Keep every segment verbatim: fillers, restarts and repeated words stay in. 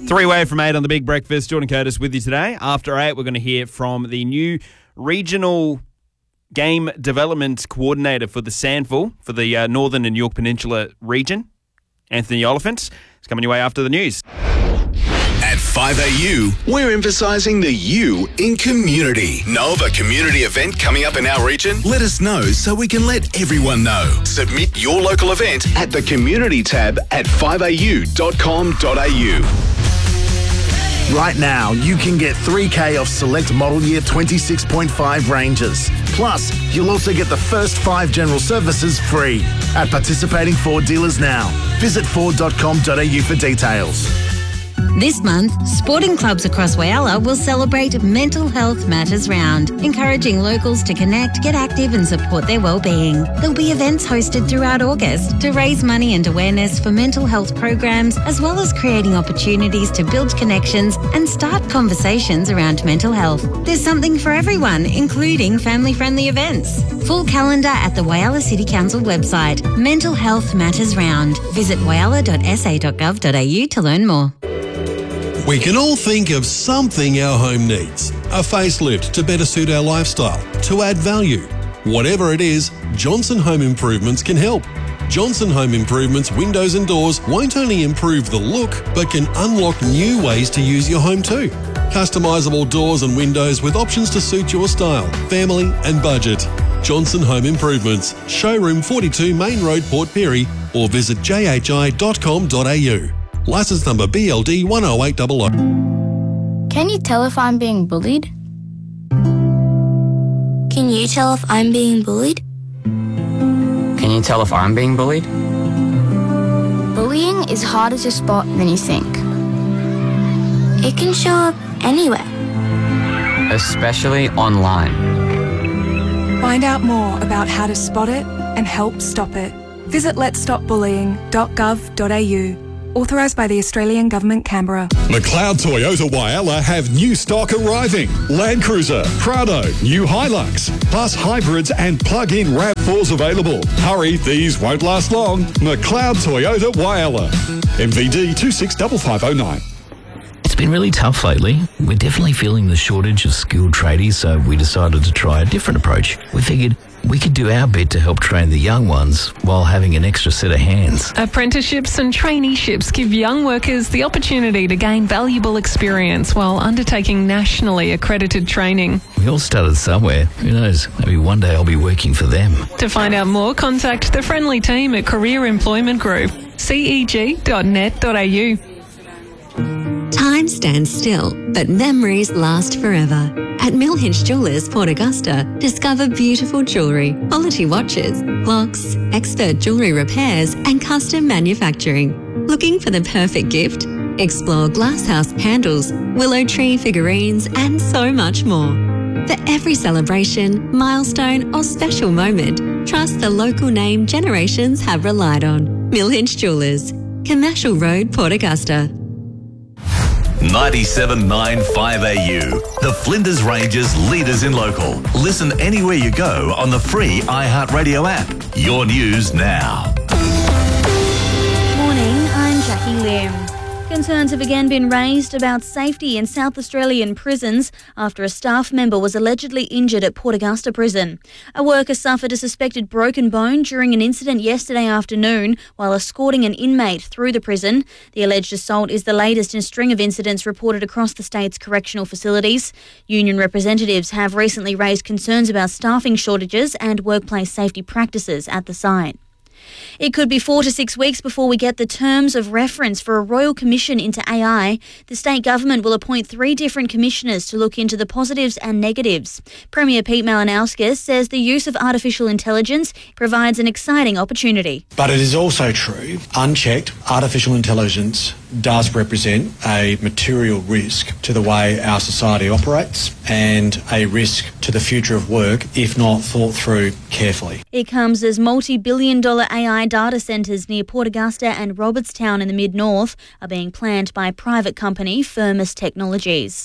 Three-way from eight on the Big Breakfast. Jordan Curtis with you today. After eight, we're going to hear from the new regional game development coordinator for the Sandville, for the uh, Northern and Yorke Peninsula region, Anthony Oliphant. It's coming your way after the news. At five A U, we're emphasising the U in community. Know of a community event coming up in our region? Let us know so we can let everyone know. Submit your local event at the community tab at five a u dot com dot a u. Right now, you can get three K off select model year twenty-six point five Rangers. Plus, you'll also get the first five general services free at participating Ford dealers now. Visit ford dot com dot a u for details. This month, sporting clubs across Whyalla will celebrate Mental Health Matters Round, encouraging locals to connect, get active and support their well-being. There'll be events hosted throughout August to raise money and awareness for mental health programs, as well as creating opportunities to build connections and start conversations around mental health. There's something for everyone, including family-friendly events. Full calendar at the Whyalla City Council website. Mental Health Matters Round. Visit whyalla dot s a dot gov dot a u to learn more. We can all think of something our home needs. A facelift to better suit our lifestyle, to add value. Whatever it is, Johnson Home Improvements can help. Johnson Home Improvements windows and doors won't only improve the look, but can unlock new ways to use your home too. Customisable doors and windows with options to suit your style, family and budget. Johnson Home Improvements, Showroom forty-two Main Road, Port Pirie, or visit j h i dot com dot a u. Licence number B L D one oh eight double oh. Can you tell if I'm being bullied? Can you tell if I'm being bullied? Can you tell if I'm being bullied? Bullying is harder to spot than you think. It can show up anywhere. Especially online. Find out more about how to spot it and help stop it. Visit lets stop bullying dot gov dot a u. Authorised by the Australian Government, Canberra. McLeod Toyota Whyalla have new stock arriving. Land Cruiser, Prado, new Hilux, plus hybrids and plug-in RAV fours available. Hurry, these won't last long. McLeod Toyota Whyalla. M V D two six five five oh nine. It's been really tough lately. We're definitely feeling the shortage of skilled tradies, so we decided to try a different approach. We figured we could do our bit to help train the young ones while having an extra set of hands. Apprenticeships and traineeships give young workers the opportunity to gain valuable experience while undertaking nationally accredited training. We all started somewhere. Who knows? Maybe one day I'll be working for them. To find out more, contact the friendly team at Career Employment Group, c e g dot net dot a u. Time stands still, but memories last forever. At Millhinch Jewellers, Port Augusta, discover beautiful jewellery, quality watches, clocks, expert jewellery repairs and custom manufacturing. Looking for the perfect gift? Explore glasshouse candles, willow tree figurines and so much more. For every celebration, milestone or special moment, trust the local name generations have relied on. Millhinch Jewellers, Commercial Road, Port Augusta. ninety-seven point nine five A U, the Flinders Ranges leaders in local. Listen anywhere you go on the free iHeartRadio app. Your news now. Morning, I'm Jackie Lim. Concerns have again been raised about safety in South Australian prisons after a staff member was allegedly injured at Port Augusta Prison. A worker suffered a suspected broken bone during an incident yesterday afternoon while escorting an inmate through the prison. The alleged assault is the latest in a string of incidents reported across the state's correctional facilities. Union representatives have recently raised concerns about staffing shortages and workplace safety practices at the site. It could be four to six weeks before we get the terms of reference for a royal commission into A I. The state government will appoint three different commissioners to look into the positives and negatives. Premier Pete Malinauskas says the use of artificial intelligence provides an exciting opportunity. But it is also true, unchecked, artificial intelligence does represent a material risk to the way our society operates and a risk to the future of work if not thought through carefully. It comes as multi-billion dollar A I data centres near Port Augusta and Robertstown in the mid-north are being planned by private company Firmus Technologies.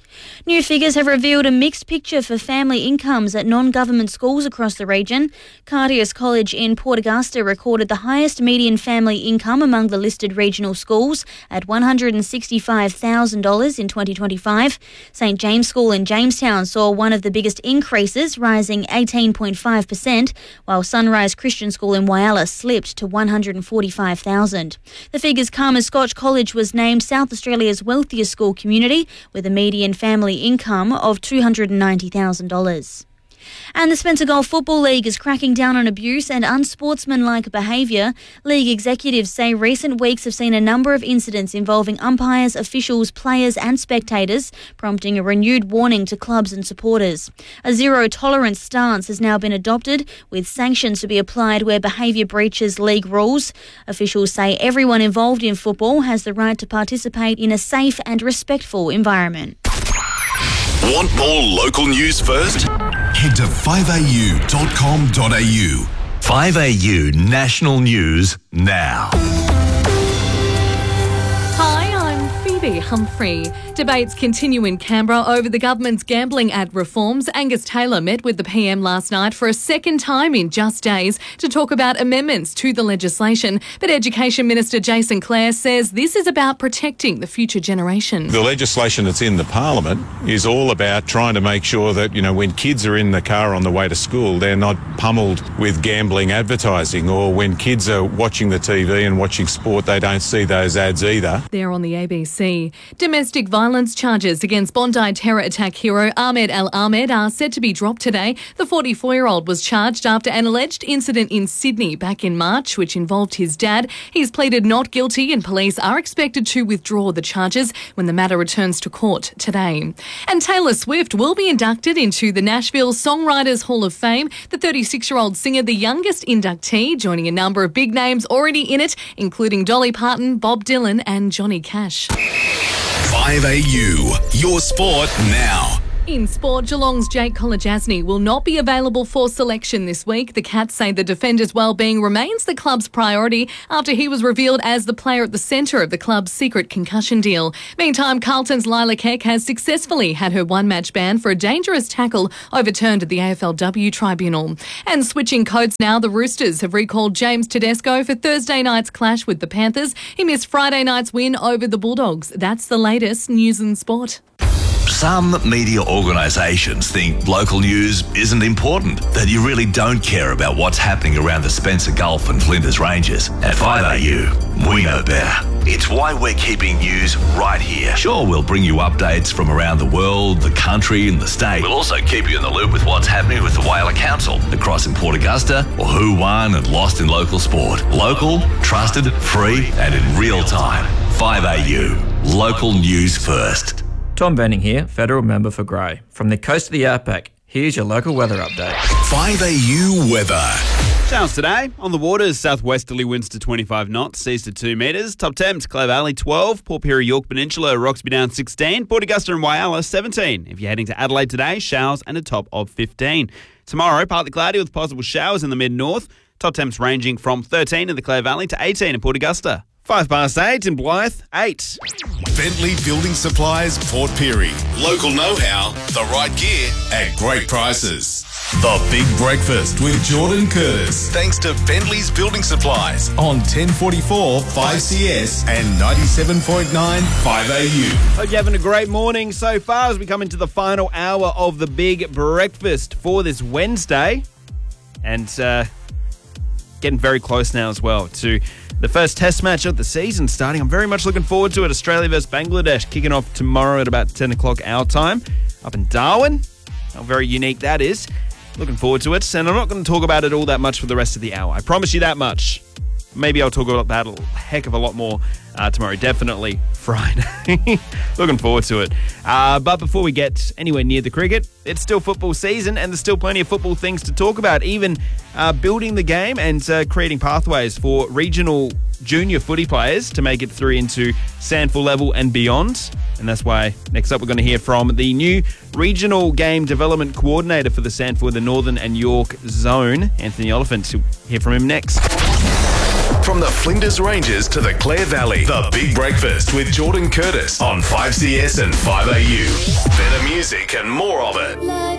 New figures have revealed a mixed picture for family incomes at non-government schools across the region. Cardias College in Port Augusta recorded the highest median family income among the listed regional schools at one hundred sixty-five thousand dollars in twenty twenty-five. Saint James School in Jamestown saw one of the biggest increases, rising eighteen point five percent, while Sunrise Christian School in Whyalla slipped to one hundred forty-five thousand dollars. The figures come as Scotch College was named South Australia's wealthiest school community, with a median family income of two hundred ninety thousand dollars. And the Spencer Gulf Football League is cracking down on abuse and unsportsmanlike behaviour. League executives say recent weeks have seen a number of incidents involving umpires, officials, players and spectators, prompting a renewed warning to clubs and supporters. A zero-tolerance stance has now been adopted, with sanctions to be applied where behaviour breaches league rules. Officials say everyone involved in football has the right to participate in a safe and respectful environment. Want more local news first? Head to five a u dot com dot a u. five A U National News now. Hi, I'm Phoebe Humphrey. Debates continue in Canberra over the government's gambling ad reforms. Angus Taylor met with the P M last night for a second time in just days to talk about amendments to the legislation. But Education Minister Jason Clare says this is about protecting the future generation. The legislation that's in the Parliament is all about trying to make sure that, you know, when kids are in the car on the way to school, they're not pummeled with gambling advertising, or when kids are watching the T V and watching sport, they don't see those ads either. They're on the A B C. Domestic violence charges against Bondi terror attack hero Ahmed Al Ahmed are set to be dropped today. The forty-four-year-old was charged after an alleged incident in Sydney back in March, which involved his dad. He's pleaded not guilty, and police are expected to withdraw the charges when the matter returns to court today. And Taylor Swift will be inducted into the Nashville Songwriters Hall of Fame. The thirty-six-year-old singer, the youngest inductee, joining a number of big names already in it, including Dolly Parton, Bob Dylan and Johnny Cash. five A U, your sport now. In sport, Geelong's Jake Kolodjasny will not be available for selection this week. The Cats say the defender's well-being remains the club's priority after he was revealed as the player at the centre of the club's secret concussion deal. Meantime, Carlton's Lila Keck has successfully had her one-match ban for a dangerous tackle overturned at the A F L W tribunal. And switching codes now, the Roosters have recalled James Tedesco for Thursday night's clash with the Panthers. He missed Friday night's win over the Bulldogs. That's the latest news and sport. Some media organisations think local news isn't important, that you really don't care about what's happening around the Spencer Gulf and Flinders Ranges. At five A U, we know better. It's why we're keeping news right here. Sure, we'll bring you updates from around the world, the country and the state. We'll also keep you in the loop with what's happening with the Whyalla Council, across in Port Augusta, or who won and lost in local sport. Local, trusted, free and in real time. five A U, local news first. Tom Benning here, Federal Member for Grey. From the coast of the outback, here's your local weather update. five A U weather. Showers today. On the waters, southwesterly winds to twenty-five knots, seas to two metres. Top temps, Clare Valley twelve, Port Pirie, York Peninsula, Roxby down sixteen, Port Augusta and Whyalla seventeen. If you're heading to Adelaide today, showers and a top of fifteen. Tomorrow, partly cloudy with possible showers in the mid-north. Top temps ranging from thirteen in the Clare Valley to eighteen in Port Augusta. Five past eight in Blythe, eight. Bentley Building Supplies, Port Pirie. Local know-how, the right gear at great prices. The Big Breakfast with Jordan Curtis. Thanks to Bentley's Building Supplies on ten forty-four five C S and ninety-seven point nine five A U. Hope you're having a great morning so far as we come into the final hour of the Big Breakfast for this Wednesday. And uh, getting very close now as well to the first test match of the season starting. I'm very much looking forward to it. Australia versus Bangladesh kicking off tomorrow at about ten o'clock our time up in Darwin. How very unique that is. Looking forward to it. And I'm not going to talk about it all that much for the rest of the hour. I promise you that much. Maybe I'll talk about that a heck of a lot more uh, tomorrow. Definitely Friday. Looking forward to it. Uh, but before we get anywhere near the cricket, it's still football season and there's still plenty of football things to talk about. Even uh, building the game and uh, creating pathways for regional junior footy players to make it through into SANFL level and beyond. And that's why next up we're going to hear from the new Regional Game Development Coordinator for the SANFL, the Northern and York Zone, Anthony Oliphant. We'll hear from him next. From the Flinders Ranges to the Clare Valley, The Big Breakfast with Jordan Curtis on five C S and five A U. Better music and more of it.